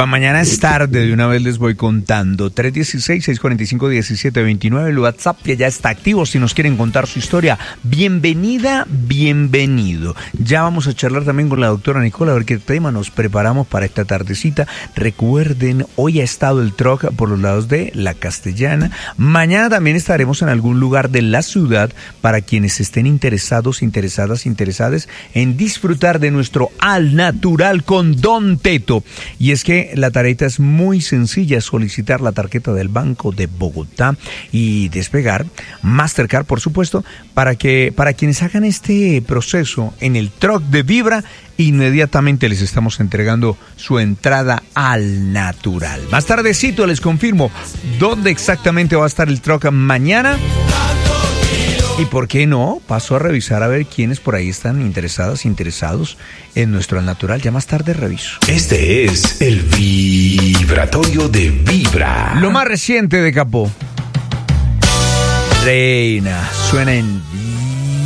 Para mañana es tarde, de una vez les voy contando. 316-645-1729, el WhatsApp que ya está activo si nos quieren contar su historia. Bienvenida, bienvenido. Ya vamos a charlar también con la doctora Nicola a ver qué tema nos preparamos para esta tardecita. Recuerden, hoy ha estado el truck por los lados de La Castellana. Mañana también estaremos en algún lugar de la ciudad para quienes estén interesadas en disfrutar de nuestro Al Natural con Don Teto. Y es que la tareita es muy sencilla, solicitar la tarjeta del Banco de Bogotá y despegar Mastercard, por supuesto, para quienes hagan este proceso en el truck de Vibra, inmediatamente les estamos entregando su entrada al natural. Más tardecito les confirmo dónde exactamente va a estar el truck mañana. Y por qué no, paso a revisar a ver quiénes por ahí están interesados en nuestro Al Natural. Ya más tarde reviso. Este es el vibratorio de Vibra. Lo más reciente de Capó. Reina, suena en